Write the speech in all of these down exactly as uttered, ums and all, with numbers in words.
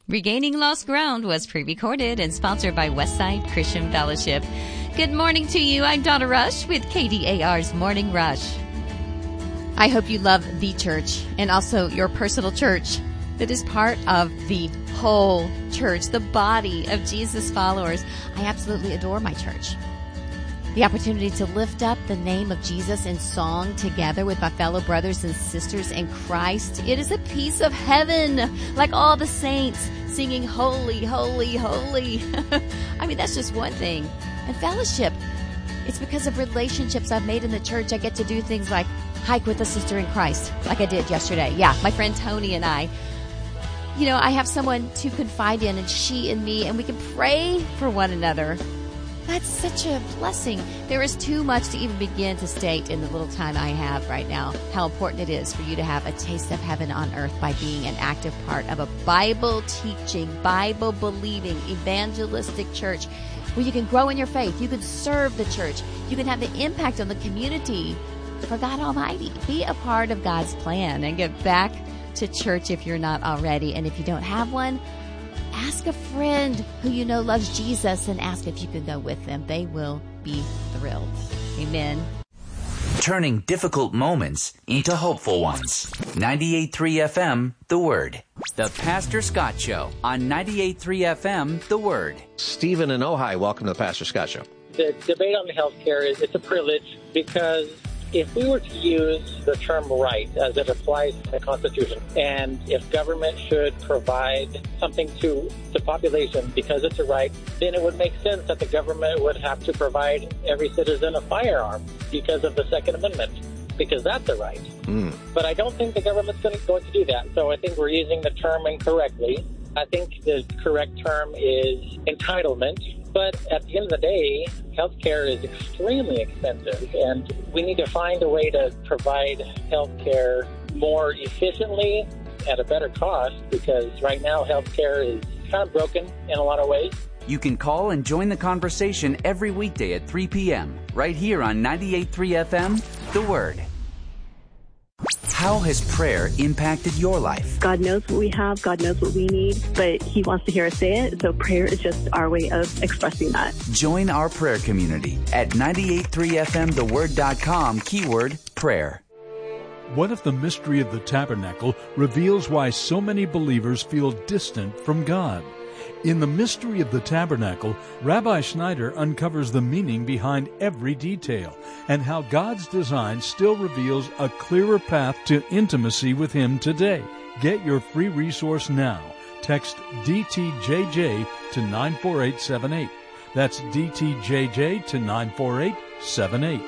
Regaining Lost Ground was pre-recorded and sponsored by Westside Christian Fellowship. Good morning to you. I'm Donna Rush with K D A R's Morning Rush. I hope you love the church and also your personal church that is part of the whole church, the body of Jesus followers. I absolutely adore my church. The opportunity to lift up the name of Jesus in song together with my fellow brothers and sisters in Christ. It is a piece of heaven, like all the saints singing holy, holy, holy. I mean, that's just one thing. And fellowship, it's because of relationships I've made in the church. I get to do things like hike with a sister in Christ, like I did yesterday. Yeah, my friend Tony and I. You know, I have someone to confide in, and she and me, and we can pray for one another. That's such a blessing. There is too much to even begin to state in the little time I have right now how important it is for you to have a taste of heaven on earth by being an active part of a Bible-teaching, Bible-believing, evangelistic church where you can grow in your faith, you can serve the church, you can have the impact on the community for God Almighty. Be a part of God's plan and get back to church if you're not already. And if you don't have one, ask a friend who you know loves Jesus and ask if you can go with them. They will be thrilled. Amen. Turning difficult moments into hopeful ones. ninety-eight point three F M, The Word. The Pastor Scott Show on ninety-eight point three F M, The Word. Stephen in Ojai, welcome to the Pastor Scott Show. The debate on health care is it's a privilege because if we were to use the term right as it applies to the Constitution, and if government should provide something to the population because it's a right, then it would make sense that the government would have to provide every citizen a firearm because of the Second Amendment, because that's a right. Mm. But I don't think the government's going to, going to do that. So I think we're using the term incorrectly. I think the correct term is entitlement. But at the end of the day, healthcare is extremely expensive, and we need to find a way to provide healthcare more efficiently at a better cost, because right now healthcare is kind of broken in a lot of ways. You can call and join the conversation every weekday at three p.m. right here on ninety-eight point three F M, The Word. How has prayer impacted your life? God knows what we have. God knows what we need, but He wants to hear us say it. So prayer is just our way of expressing that. Join our prayer community at ninety-eight point three F M the word dot com, keyword prayer. What if the mystery of the tabernacle reveals why so many believers feel distant from God? In The Mystery of the Tabernacle, Rabbi Schneider uncovers the meaning behind every detail and how God's design still reveals a clearer path to intimacy with Him today. Get your free resource now. Text D T J J to nine four eight seven eight. That's D T J J to nine four eight seven eight.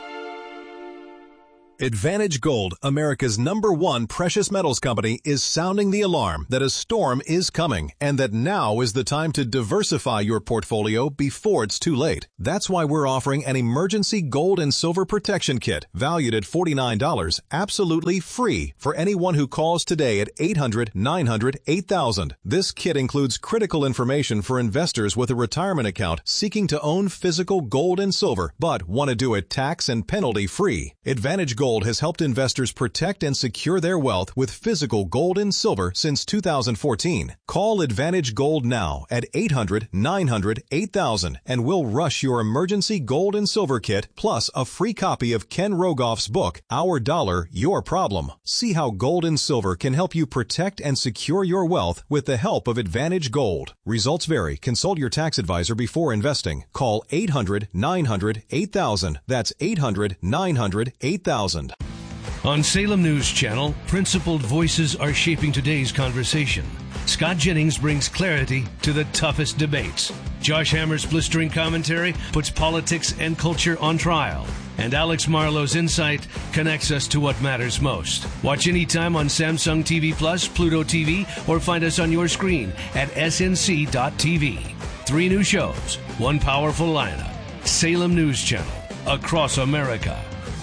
Advantage Gold, America's number one precious metals company, is sounding the alarm that a storm is coming and that now is the time to diversify your portfolio before it's too late. That's why we're offering an emergency gold and silver protection kit valued at forty-nine dollars, absolutely free for anyone who calls today at eight hundred nine hundred eight thousand. This kit includes critical information for investors with a retirement account seeking to own physical gold and silver but want to do it tax and penalty free. Advantage Gold has helped investors protect and secure their wealth with physical gold and silver since two thousand fourteen. Call Advantage Gold now at eight hundred nine hundred eight thousand and we'll rush your emergency gold and silver kit plus a free copy of Ken Rogoff's book, Our Dollar, Your Problem. See how gold and silver can help you protect and secure your wealth with the help of Advantage Gold. Results vary. Consult your tax advisor before investing. Call eight hundred nine hundred eight thousand. That's eight hundred nine hundred eight thousand. On Salem News Channel, principled voices are shaping today's conversation. Scott Jennings brings clarity to the toughest debates. Josh Hammer's blistering commentary puts politics and culture on trial. And Alex Marlowe's insight connects us to what matters most. Watch anytime on Samsung T V Plus, Pluto T V, or find us on your screen at S N C dot T V. Three new shows, one powerful lineup. Salem News Channel, across America.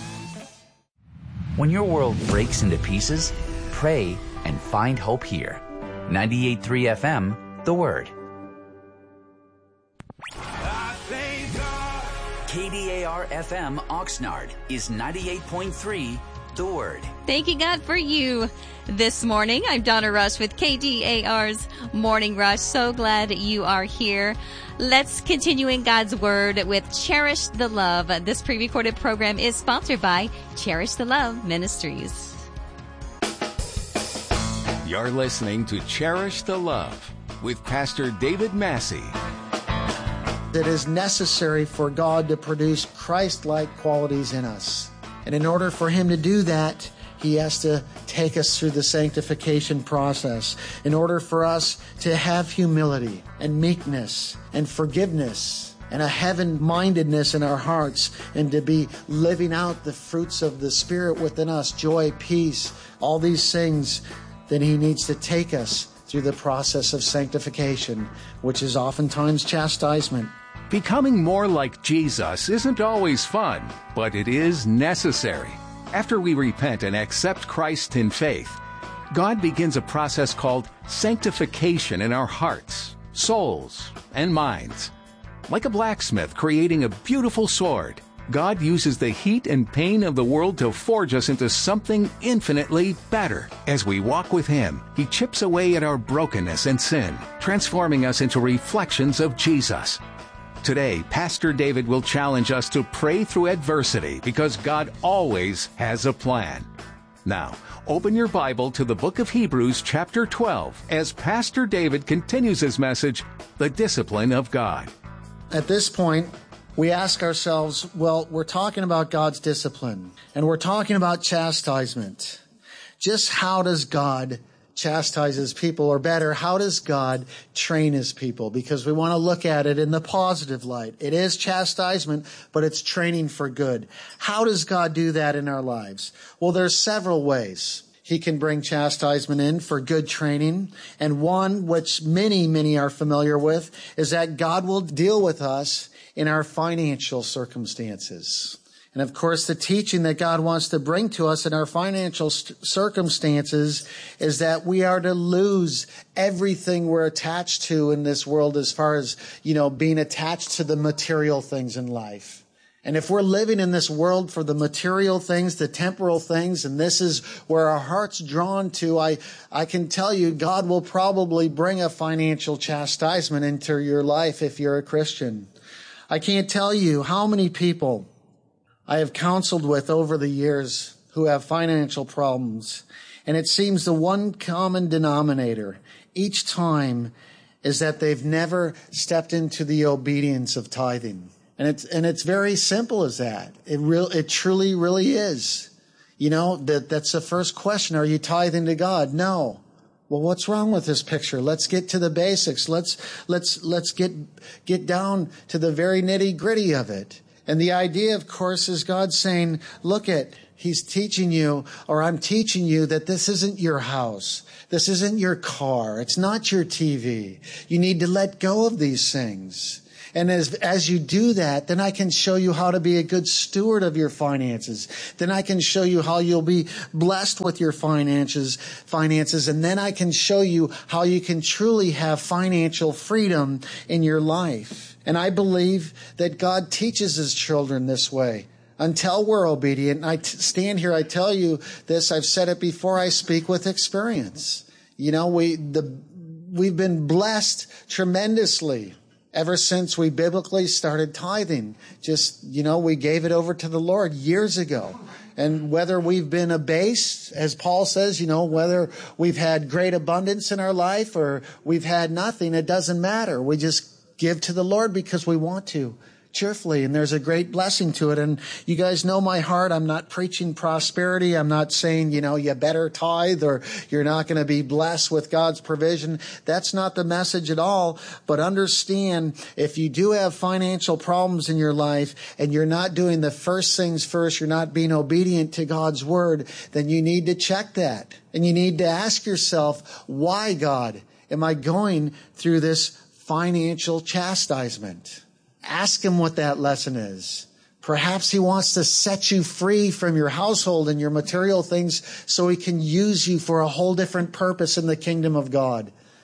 When your world breaks into pieces, pray and find hope here. ninety-eight point three F M, The Word. K D A R F M Oxnard is ninety-eight point three the Word. Thanking God for you this morning. I'm Donna Rush with K D A R's Morning Rush. So glad you are here. Let's continue in God's Word with Cherish the Love. This pre-recorded program is sponsored by Cherish the Love Ministries. You're listening to Cherish the Love with Pastor David Massey. It is necessary for God to produce Christ-like qualities in us. And in order for Him to do that, He has to take us through the sanctification process in order for us to have humility and meekness and forgiveness and a heaven-mindedness in our hearts and to be living out the fruits of the Spirit within us, joy, peace, all these things. Then He needs to take us through the process of sanctification, which is oftentimes chastisement. Becoming more like Jesus isn't always fun, but it is necessary. After we repent and accept Christ in faith, God begins a process called sanctification in our hearts, souls, and minds. Like a blacksmith creating a beautiful sword, God uses the heat and pain of the world to forge us into something infinitely better. As we walk with Him, He chips away at our brokenness and sin, transforming us into reflections of Jesus. Today, Pastor David will challenge us to pray through adversity because God always has a plan. Now, open your Bible to the book of Hebrews chapter twelve as Pastor David continues his message, The Discipline of God. At this point, we ask ourselves, well, we're talking about God's discipline, and we're talking about chastisement. Just how does God chastise His people, or better, how does God train His people? Because we want to look at it in the positive light. It is chastisement, but it's training for good. How does God do that in our lives? Well, there's several ways He can bring chastisement in for good training. And one which many, many are familiar with is that God will deal with us in our financial circumstances. And of course, the teaching that God wants to bring to us in our financial st- circumstances is that we are to lose everything we're attached to in this world as far as, you know, being attached to the material things in life. And if we're living in this world for the material things, the temporal things, and this is where our heart's drawn to, I, I can tell you God will probably bring a financial chastisement into your life if you're a Christian. I can't tell you how many people I have counseled with over the years who have financial problems. And it seems the one common denominator each time is that they've never stepped into the obedience of tithing. And it's, and it's very simple as that. It real, it truly, really is. You know, that, that's the first question. Are you tithing to God? No. Well, what's wrong with this picture? Let's get to the basics. Let's, let's, let's get, get down to the very nitty gritty of it. And the idea, of course, is God saying, look at, He's teaching you, or I'm teaching you that this isn't your house. This isn't your car. It's not your T V. You need to let go of these things. And as, as you do that, then I can show you how to be a good steward of your finances. Then I can show you how you'll be blessed with your finances, finances. And then I can show you how you can truly have financial freedom in your life. And I believe that God teaches His children this way until we're obedient. And I t- stand here, I tell you this, I've said it before, I speak with experience. You know, we, the, we've been blessed tremendously ever since we biblically started tithing. Just, you know, we gave it over to the Lord years ago. And whether we've been abased, as Paul says, you know, whether we've had great abundance in our life or we've had nothing, it doesn't matter. We just give to the Lord because we want to. cheerfully, and there's a great blessing to it. And you guys know my heart. I'm not preaching prosperity. I'm not saying, you know, you better tithe or you're not going to be blessed with God's provision. That's not the message at all. But understand, if you do have financial problems in your life and you're not doing the first things first, you're not being obedient to God's word, then you need to check that. And you need to ask yourself, why, God, am I going through this financial chastisement? Ask him what that lesson is. Perhaps he wants to set you free from your household and your material things so he can use you for a whole different purpose in the kingdom of God.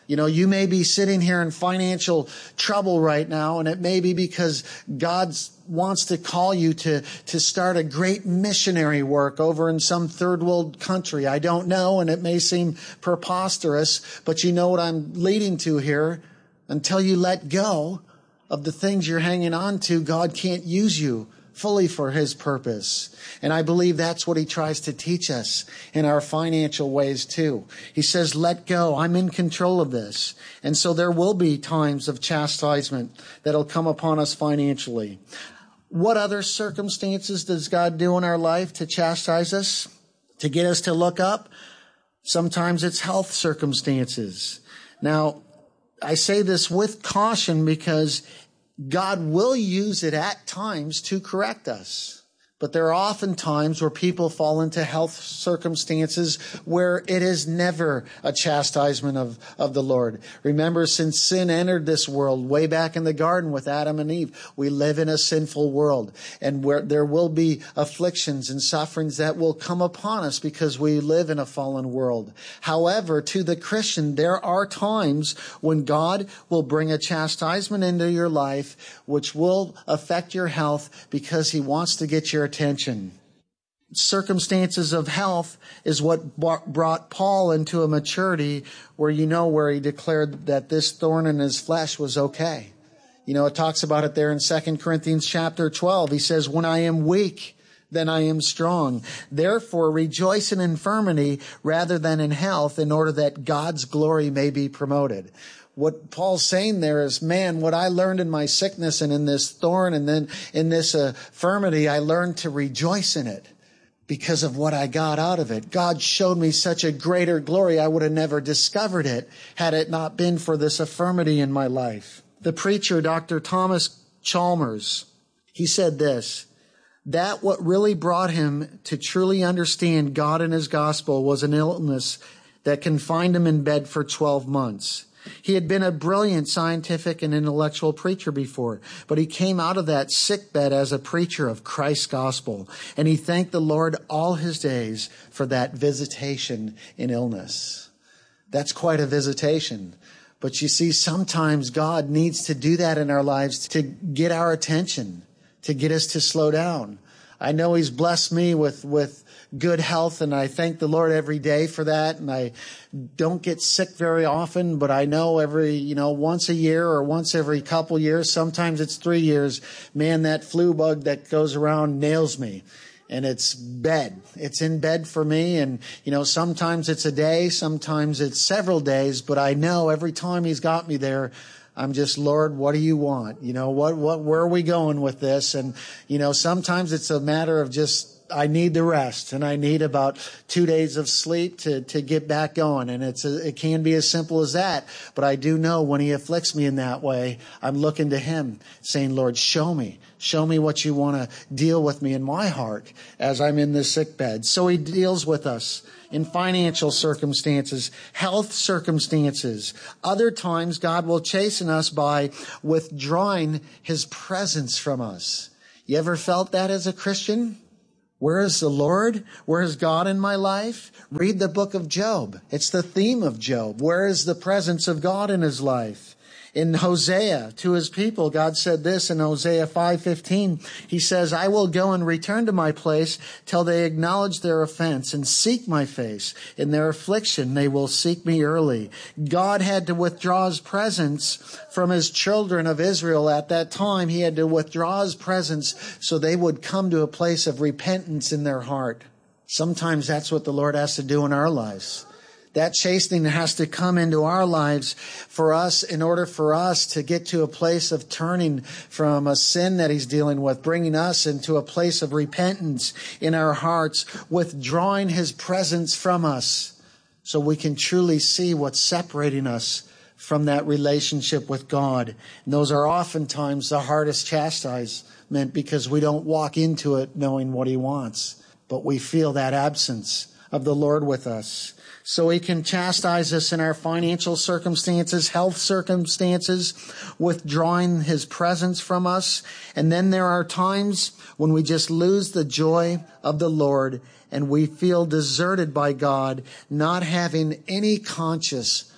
You know, you may be sitting here in financial trouble right now, and it may be because God wants to call you to, to start a great missionary work over in some third world country. I don't know, and it may seem preposterous, but you know what I'm leading to here. Until you let go of the things you're hanging on to, God can't use you fully for His purpose. And I believe that's what He tries to teach us in our financial ways too. He says, let go. I'm in control of this. And so there will be times of chastisement that'll come upon us financially. What other circumstances does God do in our life to chastise us, to get us to look up? Sometimes it's health circumstances. Now, I say this with caution because God will use it at times to correct us. But there are often times where people fall into health circumstances where it is never a chastisement of, of the Lord. Remember, since sin entered this world way back in the garden with Adam and Eve, we live in a sinful world. And where there will be afflictions and sufferings that will come upon us because we live in a fallen world. However, to the Christian, there are times when God will bring a chastisement into your life which will affect your health because He wants to get your attention. Circumstances of health is what brought Paul into a maturity where you know where he declared that this thorn in his flesh was okay. You know, it talks about it there in Second Corinthians chapter twelve. He says, when I am weak, then I am strong. Therefore, rejoice in infirmity rather than in health, in order that God's glory may be promoted. What Paul's saying there is, man, what I learned in my sickness and in this thorn and then in this infirmity, I learned to rejoice in it because of what I got out of it. God showed me such a greater glory. I would have never discovered it had it not been for this infirmity in my life. The preacher, Doctor Thomas Chalmers, he said this, that what really brought him to truly understand God and His gospel was an illness that confined him in bed for twelve months. He had been a brilliant scientific and intellectual preacher before, but he came out of that sickbed as a preacher of Christ's gospel, and he thanked the Lord all his days for that visitation in illness. That's quite a visitation. But you see, sometimes God needs to do that in our lives to get our attention, to get us to slow down. I know He's blessed me with, with good health, and I thank the Lord every day for that. And I don't get sick very often, but I know every, you know, once a year or once every couple years, sometimes it's three years, man, that flu bug that goes around nails me. And it's bed. It's in bed for me. And, you know, sometimes it's a day, sometimes it's several days, but I know every time He's got me there, I'm just, Lord, what do you want? You know, what, what, where are we going with this? And, you know, sometimes it's a matter of just, I need the rest, and I need about two days of sleep to, to get back going. And it's a, it can be as simple as that. But I do know when He afflicts me in that way, I'm looking to Him saying, Lord, show me, show me what you want to deal with me in my heart as I'm in this sick bed. So He deals with us in financial circumstances, health circumstances. Other times God will chasten us by withdrawing His presence from us. You ever felt that as a Christian? Where is the Lord? Where is God in my life? Read the book of Job. It's the theme of Job. Where is the presence of God in his life? In Hosea, to his people, God said this in Hosea five fifteen. He says, I will go and return to my place till they acknowledge their offense and seek my face. In their affliction, they will seek me early. God had to withdraw His presence from His children of Israel at that time. He had to withdraw His presence so they would come to a place of repentance in their heart. Sometimes that's what the Lord has to do in our lives. That chastening has to come into our lives for us in order for us to get to a place of turning from a sin that He's dealing with, bringing us into a place of repentance in our hearts, withdrawing His presence from us so we can truly see what's separating us from that relationship with God. And those are oftentimes the hardest chastisement because we don't walk into it knowing what He wants, but we feel that absence of the Lord with us. So He can chastise us in our financial circumstances, health circumstances, withdrawing His presence from us. And then there are times when we just lose the joy of the Lord and we feel deserted by God, not having any conscience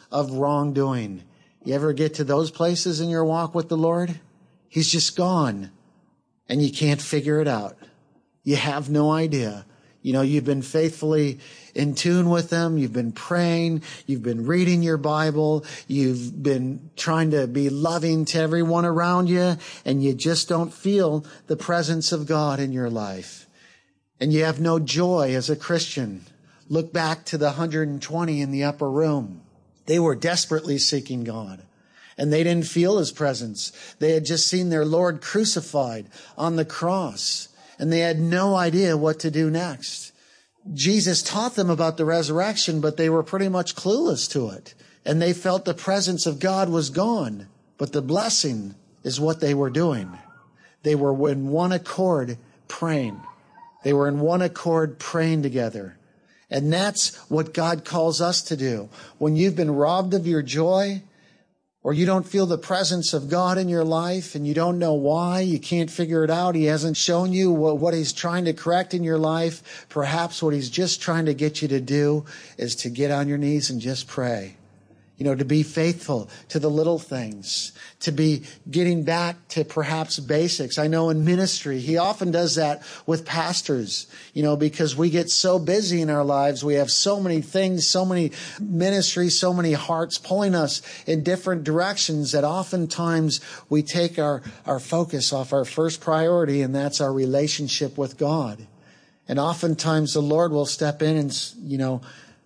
of wrongdoing. You ever get to those places in your walk with the Lord? He's just gone, and you can't figure it out. You have no idea. You know, you've been faithfully in tune with Him. You've been praying. You've been reading your Bible. You've been trying to be loving to everyone around you, and you just don't feel the presence of God in your life. And you have no joy as a Christian. Look back to the one hundred twenty in the upper room. They were desperately seeking God, and they didn't feel His presence. They had just seen their Lord crucified on the cross, and they had no idea what to do next. Jesus taught them about the resurrection, but they were pretty much clueless to it, and they felt the presence of God was gone, but the blessing is what they were doing. They were in one accord praying. They were in one accord praying together. And that's what God calls us to do. When you've been robbed of your joy, or you don't feel the presence of God in your life, and you don't know why, you can't figure it out, He hasn't shown you what, what He's trying to correct in your life, perhaps what He's just trying to get you to do is to get on your knees and just pray. You know, to be faithful to the little things, to be getting back to perhaps basics. I know in ministry, He often does that with pastors, you know, because we get so busy in our lives. We have so many things, so many ministries, so many hearts pulling us in different directions that oftentimes we take our, our focus off our first priority, and that's our relationship with God. And oftentimes the Lord will step in and, you know,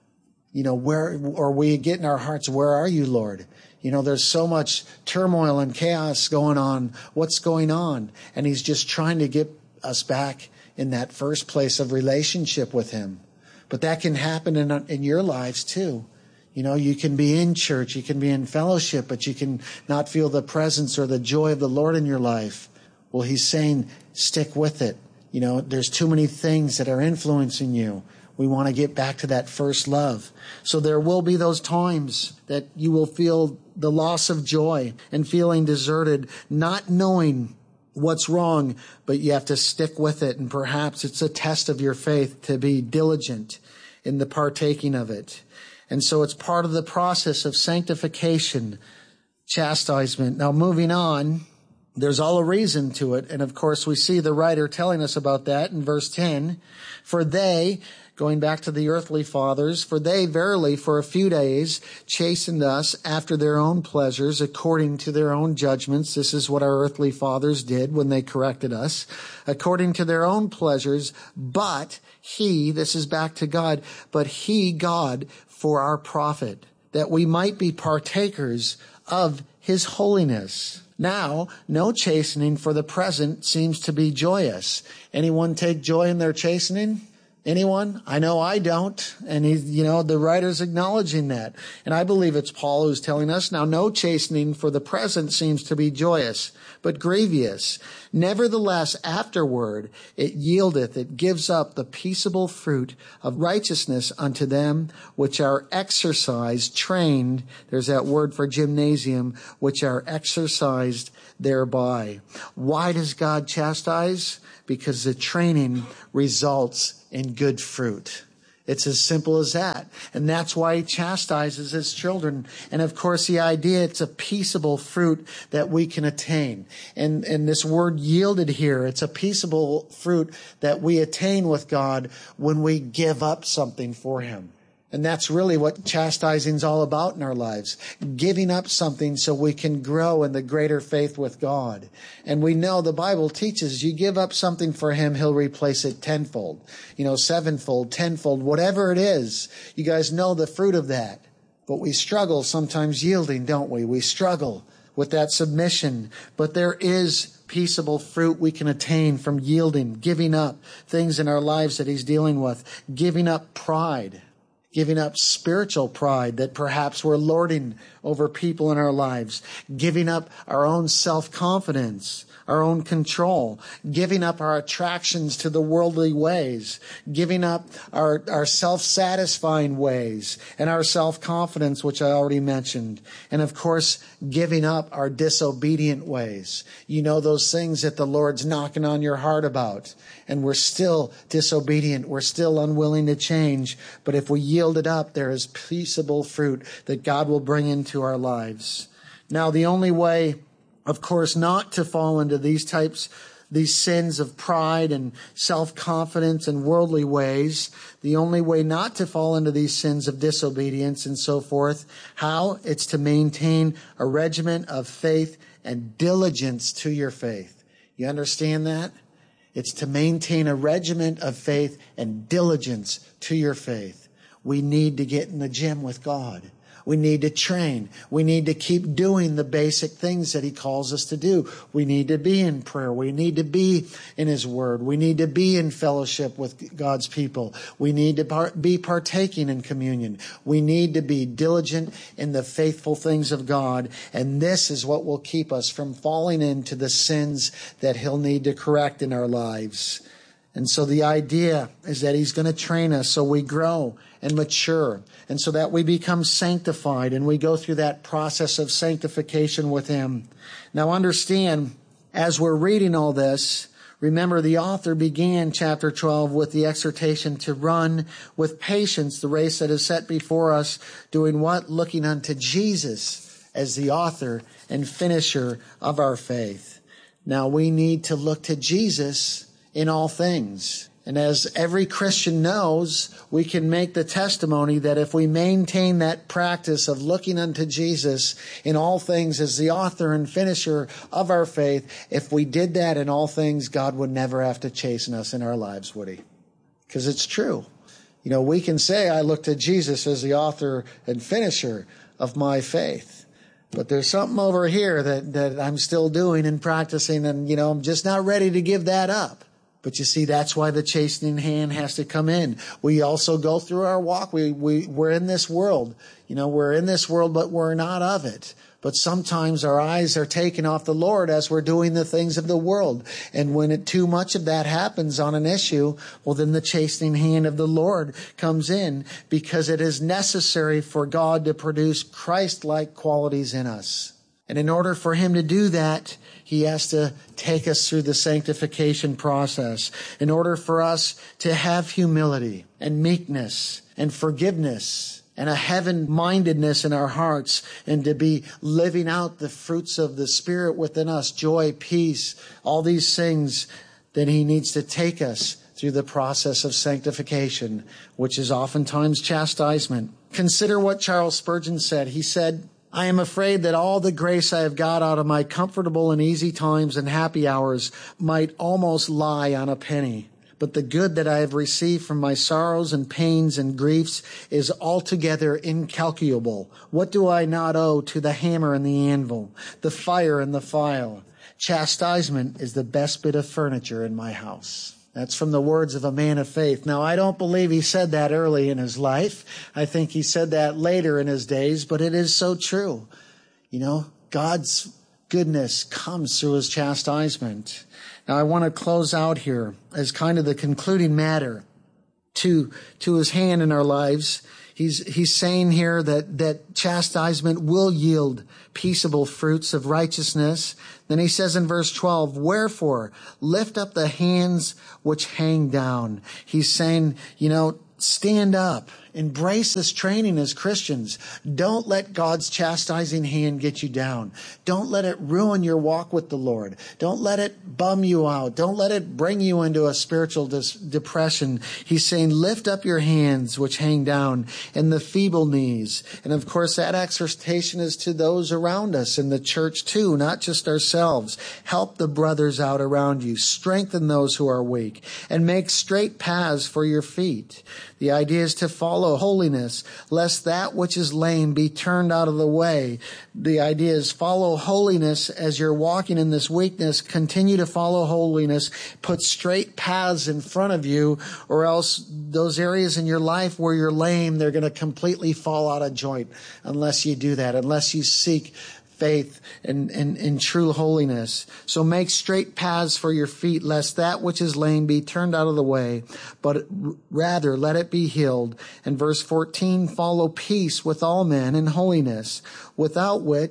You know, where, or we get in our hearts, where are you, Lord? You know, there's so much turmoil and chaos going on. What's going on? And He's just trying to get us back in that first place of relationship with Him. But that can happen in, in your lives too. You know, you can be in church, you can be in fellowship, but you can not feel the presence or the joy of the Lord in your life. Well, He's saying, stick with it. You know, there's too many things that are influencing you. We want to get back to that first love. So there will be those times that you will feel the loss of joy and feeling deserted, not knowing what's wrong, but you have to stick with it. And perhaps it's a test of your faith to be diligent in the partaking of it. And so it's part of the process of sanctification, chastisement. Now, moving on, there's all a reason to it. And of course, we see the writer telling us about that in verse ten. For they, going back to the earthly fathers, for they verily for a few days chastened us after their own pleasures, according to their own judgments. This is what our earthly fathers did when they corrected us, according to their own pleasures. But He, this is back to God, but He, God, for our profit, that we might be partakers of His holiness. Now, no chastening for the present seems to be joyous. Anyone take joy in their chastening? Anyone? I know I don't. And he, you know, the writer's acknowledging that. And I believe it's Paul who's telling us, now no chastening for the present seems to be joyous, but grievous. Nevertheless, afterward it yieldeth, it gives up the peaceable fruit of righteousness unto them which are exercised, trained, there's that word for gymnasium, which are exercised thereby. Why does God chastise? Because the training results in good fruit. It's as simple as that. And that's why He chastises His children. And of course, the idea, it's a peaceable fruit that we can attain. And, and this word yielded here, it's a peaceable fruit that we attain with God when we give up something for Him. And that's really what chastising is all about in our lives. Giving up something so we can grow in the greater faith with God. And we know the Bible teaches you give up something for Him, He'll replace it tenfold. You know, sevenfold, tenfold, whatever it is. You guys know the fruit of that. But we struggle sometimes yielding, don't we? We struggle with that submission. But there is peaceable fruit we can attain from yielding, giving up things in our lives that He's dealing with, giving up pride. Giving up spiritual pride that perhaps we're lording over people in our lives. Giving up our own self-confidence, our own control. Giving up our attractions to the worldly ways. Giving up our, our self-satisfying ways and our self-confidence, which I already mentioned. And of course, giving up our disobedient ways. You know, those things that the Lord's knocking on your heart about. And we're still disobedient. We're still unwilling to change. But if we yield yielded up, there is peaceable fruit that God will bring into our lives. Now, the only way, of course, not to fall into these types these sins of pride and self-confidence and worldly ways, the only way not to fall into these sins of disobedience and so forth, how? It's to maintain a regimen of faith and diligence to your faith. You understand that? It's to maintain a regimen of faith and diligence to your faith. We need to get in the gym with God. We need to train. We need to keep doing the basic things that He calls us to do. We need to be in prayer. We need to be in His Word. We need to be in fellowship with God's people. We need to par- be partaking in communion. We need to be diligent in the faithful things of God. And this is what will keep us from falling into the sins that He'll need to correct in our lives. And so the idea is that He's going to train us so we grow and mature, and so that we become sanctified, and we go through that process of sanctification with Him. Now understand, as we're reading all this, remember the author began chapter twelve with the exhortation to run with patience the race that is set before us, doing what? Looking unto Jesus as the author and finisher of our faith. Now we need to look to Jesus in all things. And as every Christian knows, we can make the testimony that if we maintain that practice of looking unto Jesus in all things as the author and finisher of our faith, if we did that in all things, God would never have to chasten us in our lives, would He? Because it's true. You know, we can say, I look to Jesus as the author and finisher of my faith. But there's something over here that, that I'm still doing and practicing, and, you know, I'm just not ready to give that up. But you see, that's why the chastening hand has to come in. We also go through our walk. We, we, we're in this world. You know, we're in this world, but we're not of it. But sometimes our eyes are taken off the Lord as we're doing the things of the world. And when it, too much of that happens on an issue, well, then the chastening hand of the Lord comes in, because it is necessary for God to produce Christ-like qualities in us. And in order for Him to do that, He has to take us through the sanctification process. In order for us to have humility and meekness and forgiveness and a heaven-mindedness in our hearts, and to be living out the fruits of the Spirit within us, joy, peace, all these things, then He needs to take us through the process of sanctification, which is oftentimes chastisement. Consider what Charles Spurgeon said. He said, I am afraid that all the grace I have got out of my comfortable and easy times and happy hours might almost lie on a penny. But the good that I have received from my sorrows and pains and griefs is altogether incalculable. What do I not owe to the hammer and the anvil, the fire and the file? Chastisement is the best bit of furniture in my house. That's from the words of a man of faith. Now, I don't believe he said that early in his life. I think he said that later in his days, but it is so true. You know, God's goodness comes through His chastisement. Now, I want to close out here as kind of the concluding matter to, to His hand in our lives. He's, he's saying here that, that chastisement will yield peaceable fruits of righteousness. Then he says in verse twelve, wherefore lift up the hands which hang down. He's saying, you know, stand up. Embrace this training as Christians. Don't let God's chastising hand get you down. Don't let it ruin your walk with the Lord. Don't let it bum you out. Don't let it bring you into a spiritual dis- depression. He's saying, lift up your hands which hang down, and the feeble knees. And of course, that exhortation is to those around us in the church too, not just ourselves. Help the brothers out around you. Strengthen those who are weak, and make straight paths for your feet. The idea is to follow holiness, lest that which is lame be turned out of the way. The idea is follow holiness as you're walking in this weakness. Continue to follow holiness. Put straight paths in front of you, or else those areas in your life where you're lame, they're going to completely fall out of joint unless you do that, unless you seek faith and, and, and true holiness. So make straight paths for your feet, lest that which is lame be turned out of the way, but rather let it be healed. And verse fourteen, follow peace with all men and holiness, without which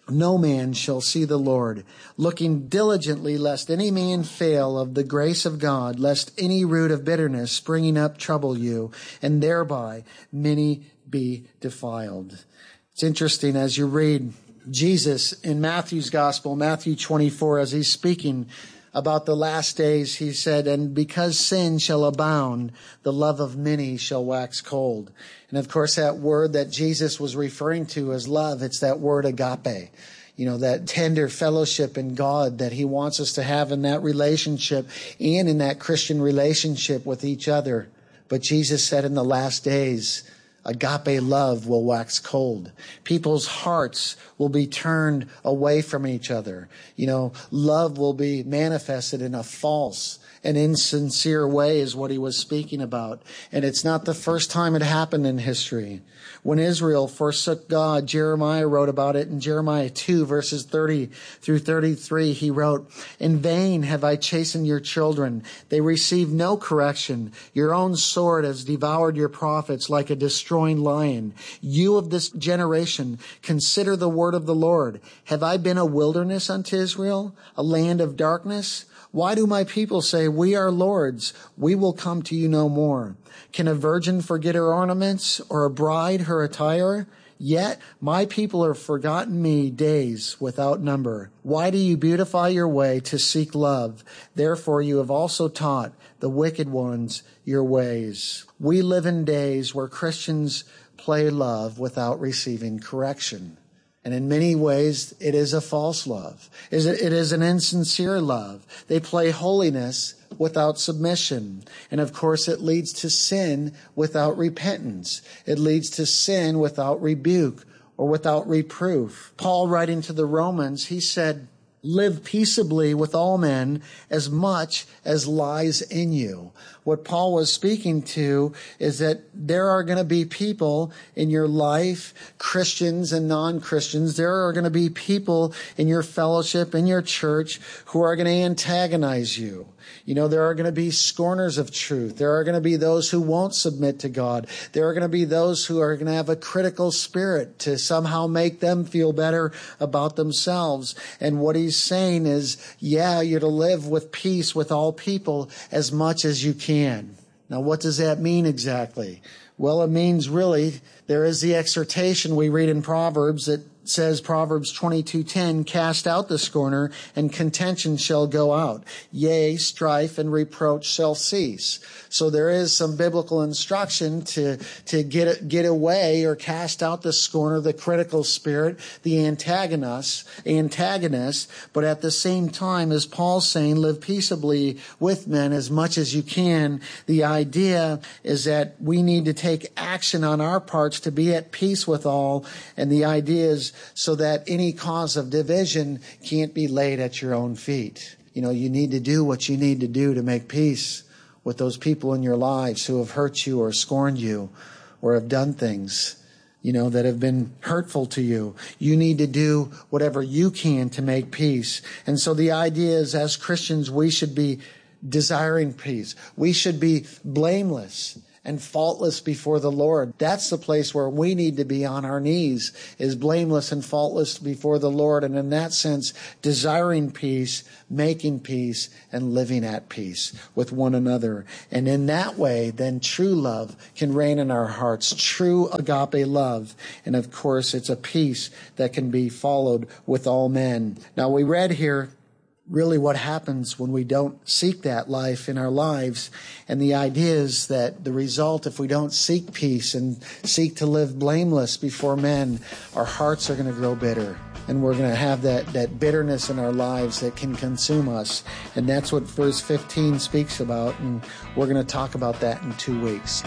no man shall see the Lord, looking diligently lest any man fail of the grace of God, lest any root of bitterness springing up trouble you, and thereby many be defiled. It's interesting as you read Jesus in Matthew's Gospel, Matthew twenty-four, as he's speaking about the last days, he said, and because sin shall abound, the love of many shall wax cold. And of course, that word that Jesus was referring to as love, it's that word agape. You know, that tender fellowship in God that he wants us to have in that relationship and in that Christian relationship with each other. But Jesus said in the last days, agape love will wax cold. People's hearts will be turned away from each other. You know, love will be manifested in a false and insincere way is what he was speaking about. And it's not the first time it happened in history. When Israel forsook God, Jeremiah wrote about it in Jeremiah two, verses thirty through thirty-three. He wrote, in vain have I chastened your children. They receive no correction. Your own sword has devoured your prophets like a destroying lion. You of this generation, consider the word of the Lord. Have I been a wilderness unto Israel, a land of darkness? Why do my people say, we are Lord's, we will come to you no more? Can a virgin forget her ornaments, or a bride her attire? Yet my people have forgotten me days without number. Why do you beautify your way to seek love? Therefore you have also taught the wicked ones your ways. We live in days where Christians play love without receiving correction. And in many ways, it is a false love. It is an insincere love. They play holiness without submission. And of course, it leads to sin without repentance. It leads to sin without rebuke or without reproof. Paul, writing to the Romans, he said, live peaceably with all men as much as lies in you. What Paul was speaking to is that there are going to be people in your life, Christians and non-Christians. There are going to be people in your fellowship, in your church, who are going to antagonize you. You know, there are going to be scorners of truth. There are going to be those who won't submit to God. There are going to be those who are going to have a critical spirit to somehow make them feel better about themselves. And what he's saying is, yeah, you're to live with peace with all people as much as you can. Now, what does that mean exactly? Well, it means really, there is the exhortation we read in Proverbs that says, Proverbs twenty-two ten, cast out the scorner, and contention shall go out. Yea, strife and reproach shall cease. So there is some biblical instruction to, to get, get away or cast out the scorner, the critical spirit, the antagonist, antagonist. But at the same time, as Paul's saying, live peaceably with men as much as you can. The idea is that we need to take action on our parts to be at peace with all. And the idea is so that any cause of division can't be laid at your own feet. You know, you need to do what you need to do to make peace with those people in your lives who have hurt you or scorned you or have done things, you know, that have been hurtful to you. You need to do whatever you can to make peace. And so the idea is, as Christians, we should be desiring peace. We should be blameless and faultless before the Lord. That's the place where we need to be on our knees, is blameless and faultless before the Lord. And in that sense, desiring peace, making peace, and living at peace with one another. And in that way, then true love can reign in our hearts, true agape love. And of course, it's a peace that can be followed with all men. Now, we read here really what happens when we don't seek that life in our lives. And the idea is that the result, if we don't seek peace and seek to live blameless before men, our hearts are going to grow bitter. And we're going to have that, that bitterness in our lives that can consume us. And that's what verse fifteen speaks about. And we're going to talk about that in two weeks.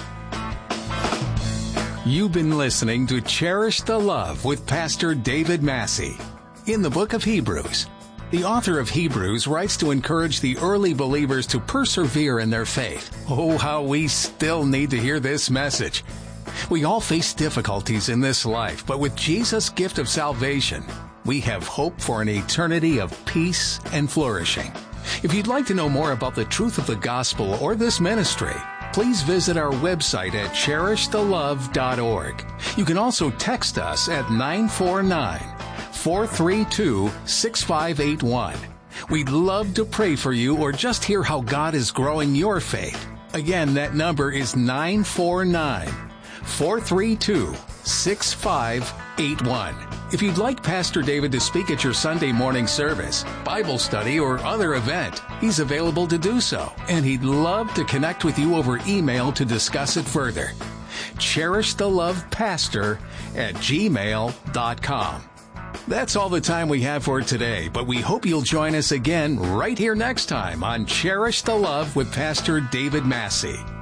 You've been listening to Cherish the Love with Pastor David Massey. In the book of Hebrews, the author of Hebrews writes to encourage the early believers to persevere in their faith. Oh, how we still need to hear this message. We all face difficulties in this life, but with Jesus' gift of salvation, we have hope for an eternity of peace and flourishing. If you'd like to know more about the truth of the gospel or this ministry, please visit our website at cherish the love dot org. You can also text us at nine four nine, four three two, six five eight one. We'd love to pray for you or just hear how God is growing your faith. Again, that number is nine four nine, four three two, six five eight one. If you'd like Pastor David to speak at your Sunday morning service, Bible study, or other event, he's available to do so, and he'd love to connect with you over email to discuss it further. cherish the love pastor at gmail dot com. That's all the time we have for today, but we hope you'll join us again right here next time on Cherish the Love with Pastor David Massey.